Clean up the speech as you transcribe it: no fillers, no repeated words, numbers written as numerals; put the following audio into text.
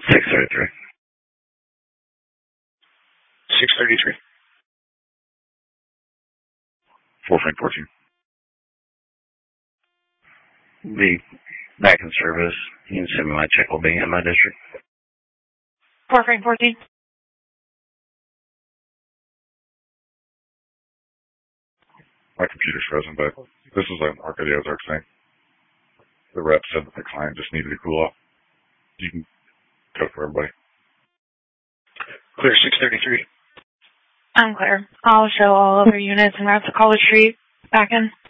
633. 633. 4 Frank 14. Be back in service. You can send me my check will be in my district. 4 Frank 14. My computer's frozen, but this is an Arcadia Ozark thing. The rep said that the client just needed to cool off. You can go for everybody. Clear 633. I'm clear. I'll show all other units and have to call the street back in.